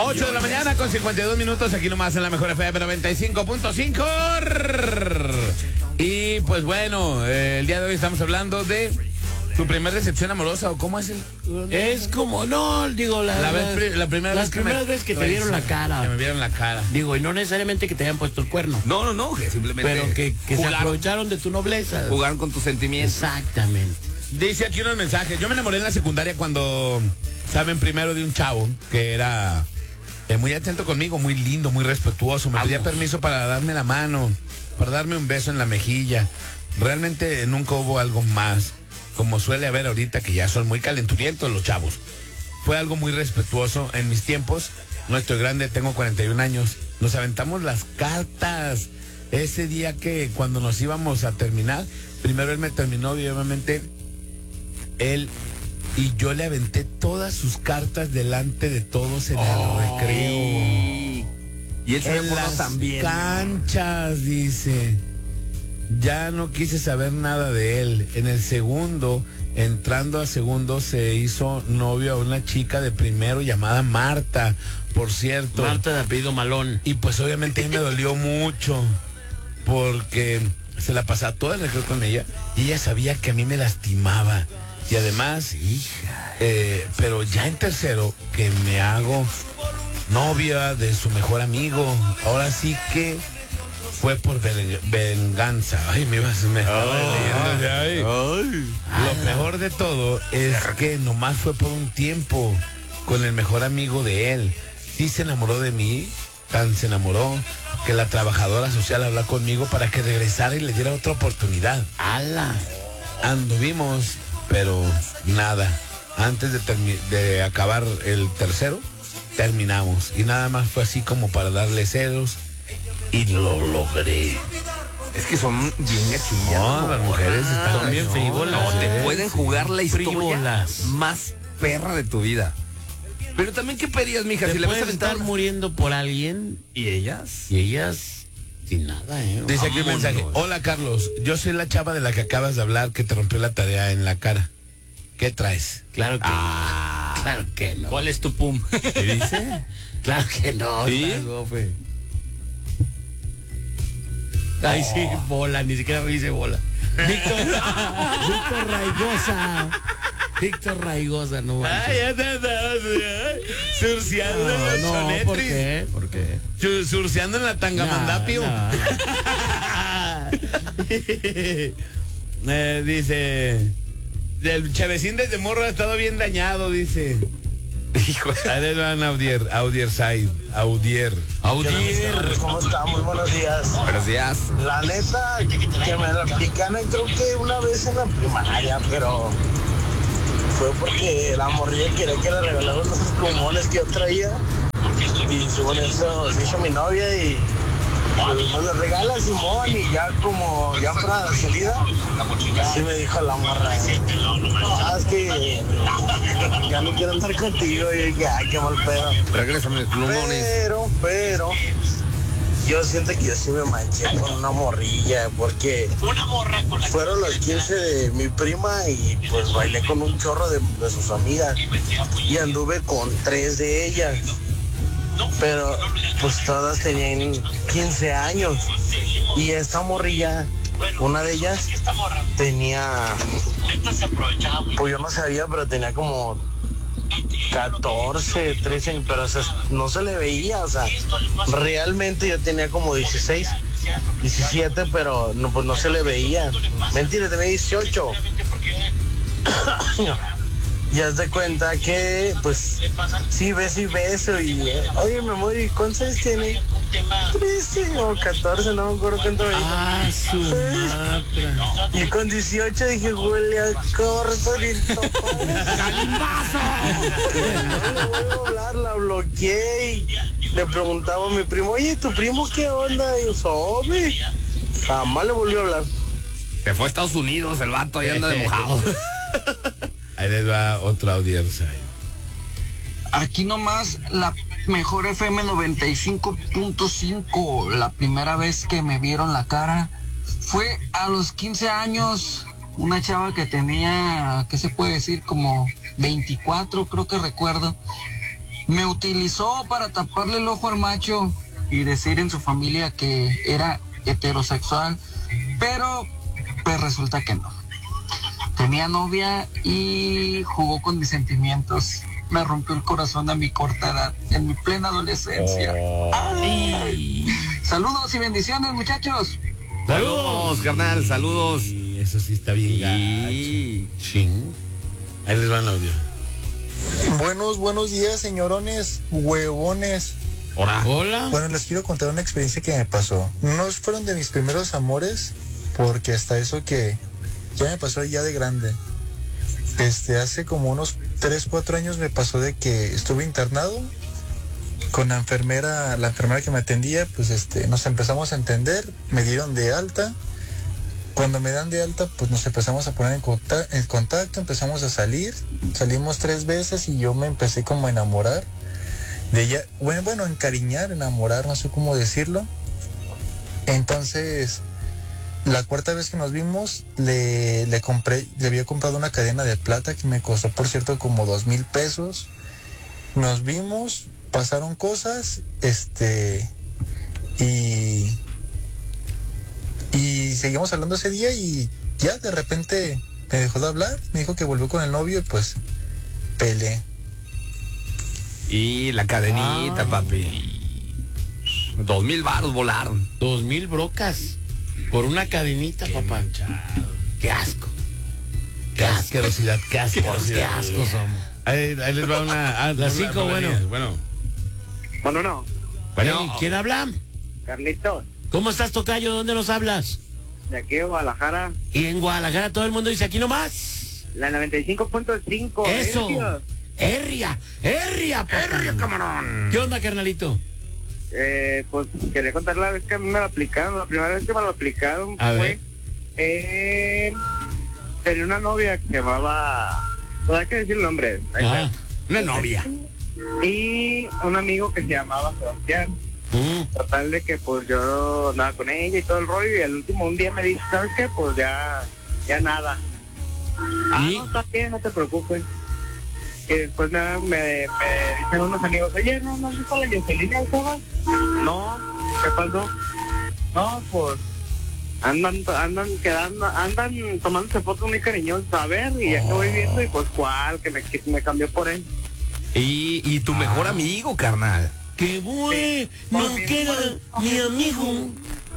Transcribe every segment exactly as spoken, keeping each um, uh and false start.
ocho de la mañana con cincuenta y dos minutos, aquí nomás en la mejor F M noventa y cinco punto cinco. Y pues bueno, eh, el día de hoy estamos hablando de tu primera decepción amorosa, o cómo es el... Es como, no, digo, la, la, vez, la primera las vez que primeras me, veces que te vieron la cara. Que me vieron la cara. Digo, y no necesariamente que te hayan puesto el cuerno. No, no, no, que simplemente... Pero que, que se aprovecharon de tu nobleza. Jugaron con tus sentimientos. Exactamente. Dice aquí unos mensajes. Yo me enamoré en la secundaria cuando, saben, primero de un chavo que era eh, muy atento conmigo, muy lindo, muy respetuoso. Me pedía permiso para darme la mano, para darme un beso en la mejilla. Realmente nunca hubo algo más, como suele haber ahorita, que ya son muy calenturientos los chavos. Fue algo muy respetuoso en mis tiempos. No estoy grande, tengo cuarenta y un años. Nos aventamos las cartas. Ese día que cuando nos íbamos a terminar, primero él me terminó y obviamente él y yo le aventé todas sus cartas delante de todos en oh, el recreo. Y él se en las también. canchas, dice. Ya no quise saber nada de él. En el segundo, entrando a segundo, se hizo novio a una chica de primero llamada Marta, por cierto. Marta de apellido Malón. Y pues obviamente a mí me dolió mucho, porque se la pasaba todo el recreo con ella y ella sabía que a mí me lastimaba. Y además, hija, eh, pero ya en tercero, que me hago novia de su mejor amigo. Ahora sí que fue por venganza. Ay, me ibas, me estaba leyendo de ahí. Lo mejor de todo es que nomás fue por un tiempo con el mejor amigo de él. Sí se enamoró de mí, tan se enamoró que la trabajadora social habló conmigo para que regresara y le diera otra oportunidad. ¡Hala! Anduvimos, pero nada. Antes de, de acabar el tercero, terminamos. Y nada más fue así como para darle celos. Y lo logré. Es que son bien gachillas. No, las mujeres ah, están bien frívolas. No, te ¿eh? pueden jugar la historia frívolas. más perra de tu vida. Pero también, ¿qué pedías, mija? Te Si le vas a estar aventar muriendo por alguien y ellas. y ellas sin nada, ¿eh? Dice aquí un mensaje. Hola, Carlos. Yo soy la chava de la que acabas de hablar que te rompió la tarea en la cara. ¿Qué traes? Claro que ah, no. Claro que no. ¿Cuál es tu pum? ¿Qué dice? Claro que no. ¿Sí? Gofe. Ay, oh. sí, bola, ni siquiera me dice bola. Víctor, Víctor Raigosa. Víctor Raigosa, no manches. Ay, ya te andabas surciando en el no, chonetris. ¿por qué? ¿Por qué? Sur, surciando en la tangamandapio. No, no. eh, dice, el chavecín desde morro ha estado bien dañado, dice. Hijo, ahí van Audier, Audier Side, Audier. Audier. ¿Cómo está? Muy buenos días. Buenos días. La neta, que me la aplican, creo que una vez en la primaria, pero fue porque la morrilla quería que le regalaran los plumones que yo traía. Y según eso se hizo mi novia y pues, me los regala Simón, y ya como ya fuera de salida, así me dijo la morra, ah, es que ya no quiero andar contigo. Y dije, ay, qué mal pedo. Regrésame los plumones. Pero, pero yo siento que yo sí me manché con una morrilla, porque fueron los quince de mi prima y pues bailé con un chorro de, de sus amigas y anduve con tres de ellas. Pero pues todas tenían quince años y esta morrilla, una de ellas tenía, pues yo no sabía, pero tenía como catorce, trece años, pero o sea, no se le veía, o sea, realmente yo tenía como dieciséis, diecisiete, pero no, pues no se le veía. Mentira, tenía dieciocho. Y haz de cuenta que, pues, sí, beso y beso. Y, eh, oye, mi amor, ¿y cuántos años tiene? trece o catorce, no me acuerdo cuánto me dijo. Ah, su madre. Y con dieciocho dije, huele a cortolito. ¡Calimbazo! No le voy a hablar, la bloqueé y le preguntaba a mi primo, oye, ¿tu primo qué onda? Y yo, sobe. Jamás le volvió a hablar. Se fue a Estados Unidos, el vato, ahí anda de mojado. Ahí les va otro audiencia. Aquí nomás la mejor F M noventa y cinco punto cinco. La primera vez que me vieron la cara fue a los quince años. Una chava que tenía, ¿qué se puede decir? Como veinticuatro, creo que recuerdo. Me utilizó para taparle el ojo al macho y decir en su familia que era heterosexual, pero pues resulta que no. Tenía novia y jugó con mis sentimientos. Me rompió el corazón a mi corta edad, en mi plena adolescencia. Ay. Saludos y bendiciones, muchachos. Saludos, carnal, saludos. Y eso sí está bien. Y... Ching. Ahí les va el audio. Buenos, buenos días, señorones, huevones. Hola. Hola. Bueno, les quiero contar una experiencia que me pasó. No fueron de mis primeros amores, porque hasta eso que ya me pasó ya de grande. Este, hace como unos tres, cuatro años me pasó de que estuve internado con la enfermera, la enfermera que me atendía, pues este, nos empezamos a entender, me dieron de alta. Cuando me dan de alta, pues nos empezamos a poner en contacto, en contacto, empezamos a salir, salimos tres veces y yo me empecé como a enamorar de ella, bueno, bueno, encariñar, enamorar, no sé cómo decirlo. Entonces, la cuarta vez que nos vimos, le, le compré, le había comprado una cadena de plata que me costó, por cierto, como dos mil pesos. Nos vimos, pasaron cosas, este, y... Y seguimos hablando ese día y ya de repente me dejó de hablar, me dijo que volvió con el novio y pues peleé. Y la cadenita, ah, papi. Dos mil varos volaron. Dos mil brocas por una cadenita, papá. Qué asco. Qué asquerosidad, qué asquerosidad. Qué asco somos. Ahí, ahí les va una... Ah, las cinco, bueno. Bueno. Bueno, no. Bueno, ¿quién habla? Carlitos. ¿Cómo estás, tocayo? ¿Dónde nos hablas? De aquí de Guadalajara. Y en Guadalajara todo el mundo dice aquí nomás. La noventa y cinco punto cinco. Eso. Herria, herria, papá. Herria, camarón. ¿Qué onda, carnalito? Eh, pues quería contar la vez que a mí me lo aplicaron. La primera vez que me lo aplicaron a fue... Ver. Eh, tenía una novia que llamaba... No hay que decir el nombre. Ah, una novia. Y un amigo que se llamaba Sebastián. Mm. Total de que pues yo andaba con ella y todo el rollo y el último un día me dice, ¿sabes qué? Pues ya, ya nada. Ah, ¿Y? no, está bien, no te preocupes. Y después me, me, me dicen unos amigos, oye, no, no, ¿no la Jocelyn estaba? No, ¿qué pasó? No, pues andan, andan quedando, andan tomándose fotos muy cariñosas, a ver, y ya que voy viendo y pues cuál, que me, que me cambió por él. Y, y tu mejor amigo, carnal. ¡Qué bueno! ¡No queda mi amigo!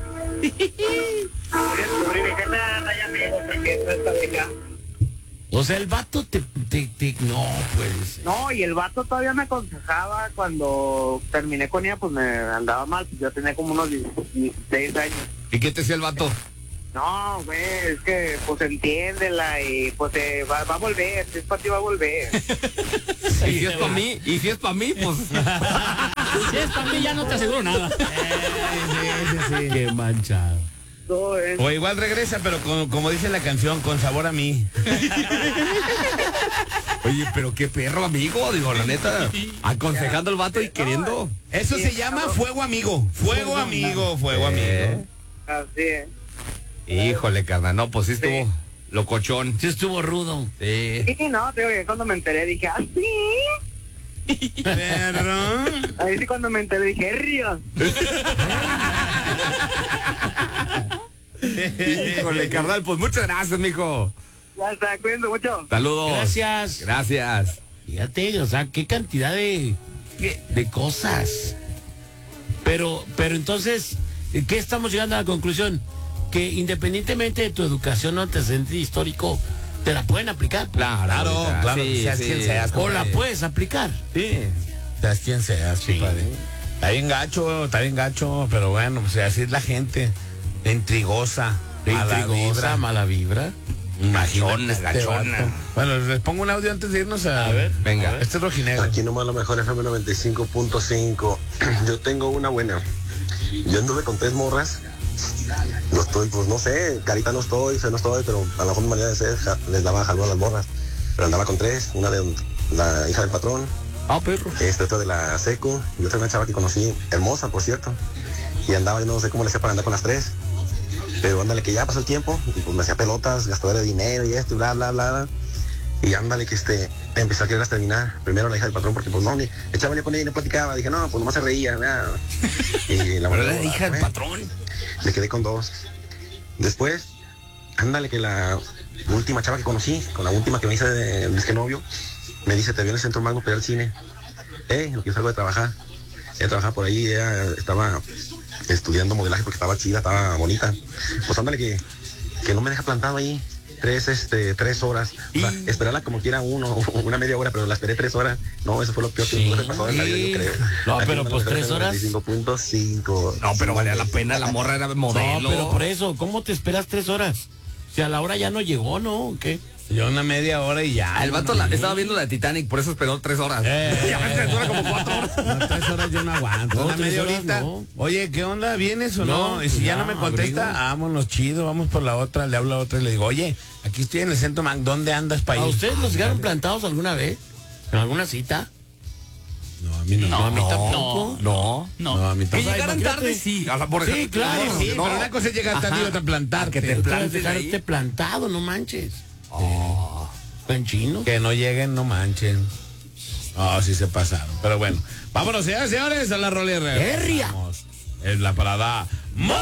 O sea, el vato te... te, te no, pues... No, y el vato todavía me aconsejaba cuando terminé con ella, pues me andaba mal. Pues yo tenía como unos dieciséis años. ¿Y qué te decía el vato? No, güey, es que pues entiéndela y pues eh, va, va a volver, si es para ti va a volver. Sí, y si es para mí, y si es para mí, pues... Si es para mí ya no te aseguro nada. Eh, sí, sí, sí. Qué manchado. No, eh. O igual regresa, pero con, como dice la canción, con sabor a mí. Oye, pero qué perro amigo, digo, la neta. Aconsejando al vato y queriendo. Eso se llama fuego amigo. Fuego amigo, fuego amigo. Así es. Híjole, carnal, no, pues sí estuvo Sí. locochón. Sí estuvo rudo. Sí. Sí, no, te digo que cuando me enteré dije, ¿ah, sí? Perro. Ahí sí cuando me enteré dije, Ríos. Híjole, carnal, pues muchas gracias, mijo. Ya está, cuídense mucho. Saludos. Gracias. Gracias. Fíjate, o sea, qué cantidad de, de cosas. Pero, pero entonces, ¿qué estamos llegando a la conclusión? Que independientemente de tu educación o antecedente histórico, te la pueden aplicar. Claro, Claro, ahorita, claro, sí, seas sí. quien seas. O la compadre. puedes aplicar. Sí. Seas quien seas, Sí. compadre. Está bien gacho, está bien gacho, pero bueno, pues así es la gente. Intrigosa. mala Intrigosa, vibra. mala vibra. Gachona, Este gachona. vato. Bueno, les pongo un audio antes de irnos a, A ver. Venga. Este es rojinegro. Aquí nomás la mejor F M noventa y cinco punto cinco. Yo tengo una buena. Yo anduve con tres morras. No estoy, pues no sé, carita no estoy, fe no estoy, pero a la mejor manera de ser ja, les daba jalón a las morras. Pero andaba con tres, una de la hija del patrón, Ah, perro. este otra de la secu, y otra una chava que conocí, hermosa por cierto. Y andaba, yo no sé cómo le hacía para andar con las tres. Pero ándale que ya pasó el tiempo, y pues me hacía pelotas, gastadora de dinero y esto, y bla, bla, bla. Y ándale que este, empecé a querer terminar. Primero la hija del patrón, porque pues no, ni, echaba con ella y no platicaba. Dije, no, pues nomás se reía. Nada. Y la Pero verdad, la hija del patrón. Me quedé con dos. Después, ándale que la última chava que conocí, con la última que me hice de, de novio, me dice, te vi en el Centro Magno para ir al cine. Eh, lo que yo salgo de trabajar. Ella trabajaba por ahí, ella estaba estudiando modelaje porque estaba chida, estaba bonita. Pues ándale que, que no me deja plantado ahí tres, este, tres horas. O sea, esperarla como quiera uno, una media hora, pero la esperé tres horas. No, eso fue lo peor que Sí. me pasó en la vida, yo creo. No, Aquí pero me pues lo tres horas. veinticinco punto cinco. No, pero valía la pena, la morra era modelo. No, pero por eso, ¿cómo te esperas tres horas? Si a la hora ya no llegó, ¿no? ¿O qué? Yo una media hora y ya. Ah, el vato la, estaba viendo la de Titanic, por eso esperó tres horas. Eh, Ya ves, dura como cuatro horas. No, tres horas yo no aguanto. No, una tres media horas horita. no. Oye, ¿qué onda? ¿Vienes o no? No, Y si pues ya, ya, no me contesta, abrigo. vámonos chido, vamos por la otra. Le hablo a otra y le digo, oye, aquí estoy en el Centro Mac, ¿dónde andas para ¿A ir? ustedes los dejaron plantados alguna vez? ¿En alguna cita? No, a mí no. No, a mí tampoco. No, No, no. a mí Que tampoco. llegaran imagínate. tarde, sí. O sea, por Sí, ejemplo, claro, no, Sí, no. pero una cosa es llegar tarde y otra plantarte. Que te Ustedes plantes ahí. dejarte plantado, no manches. Oh. ¿Tan chino? Que no lleguen, no manchen. Oh, sí se pasaron. Pero bueno, vámonos, señores, señores, a la rolera. ¡Herria! Vamos. Es la parada.